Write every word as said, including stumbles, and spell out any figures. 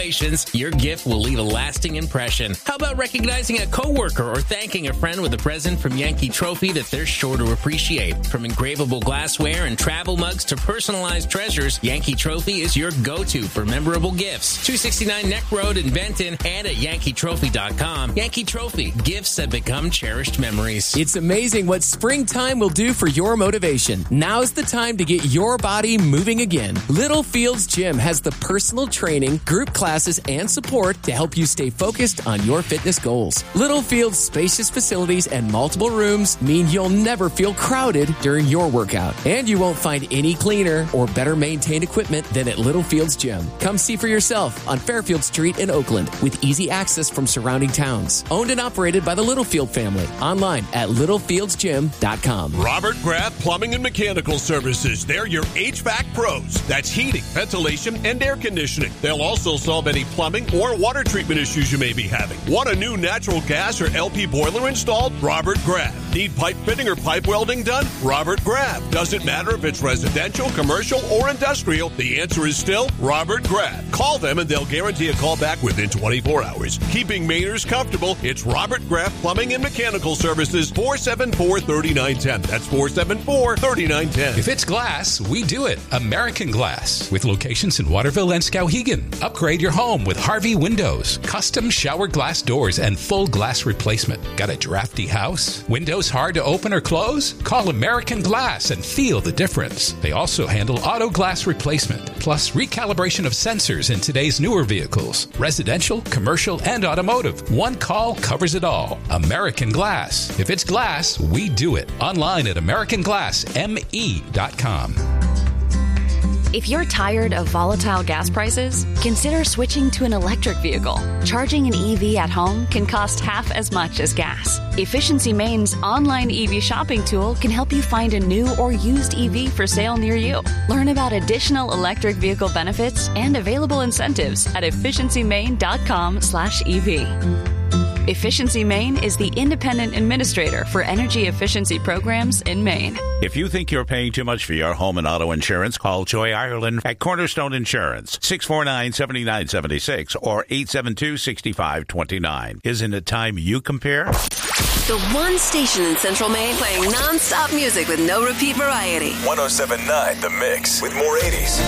Congratulations, your gift will leave a lasting impression. How about recognizing a coworker or thanking a friend with a present from Yankee Trophy that they're sure to appreciate? From engravable glassware and travel mugs to personalized treasures, Yankee Trophy is your go-to for memorable gifts. two sixty-nine Neck Road in Benton and at Yankee Trophy dot com. Yankee Trophy, gifts that become cherished memories. It's amazing what springtime will do for your motivation. Now's the time to get your body moving again. Littlefields Gym has the personal training, group classes, and support to help you stay focused on your fitness goals. Littlefield's spacious facilities and multiple rooms mean you'll never feel crowded during your workout. And you won't find any cleaner or better maintained equipment than at Littlefields Gym. Come see for yourself on Fairfield Street in Oakland with easy access from surrounding towns. Owned and operated by the Littlefield family. Online at littlefields gym dot com. Robert Graff Plumbing and Mechanical Services. They're your H V A C pros. That's heating, ventilation, and air conditioning. They'll also solve any plumbing or water treatment issues you may be having. Want a new natural gas or L P boiler installed? Robert Graff. Need pipe fitting or pipe welding done? Robert Graff. Doesn't matter if it's residential, commercial, or industrial. The answer is still Robert Graff. Call them and they'll guarantee a call back within twenty-four hours. Keeping Mainers comfortable, it's Robert Graff Plumbing and Mechanical Services, four seven four, three nine one zero. That's four seven four, three nine one zero. If it's glass, we do it. American Glass. With locations in Waterville and Skowhegan. Upgrade your home with Harvey Windows. Custom shower glass doors and full glass replacement. Got a drafty house? Windows hard to open or close? Call American Glass and feel the difference. They also handle auto glass replacement, plus recalibration of sensors in today's newer vehicles. Residential, commercial, and automotive. One call covers it all. American Glass. If it's glass, we do it. Online at american glass m e dot com. If you're tired of volatile gas prices, consider switching to an electric vehicle. Charging an E V at home can cost half as much as gas. Efficiency Maine's online E V shopping tool can help you find a new or used E V for sale near you. Learn about additional electric vehicle benefits and available incentives at efficiency maine dot com slash E V. Efficiency Maine is the independent administrator for energy efficiency programs in Maine. If you think you're paying too much for your home and auto insurance, call Joy Ireland at Cornerstone Insurance, six four nine, seven nine seven six or eight seven two, six five two nine. Isn't it time you compare? The one station in Central Maine playing non-stop music with no repeat variety. one oh seven point nine The Mix with more eighties.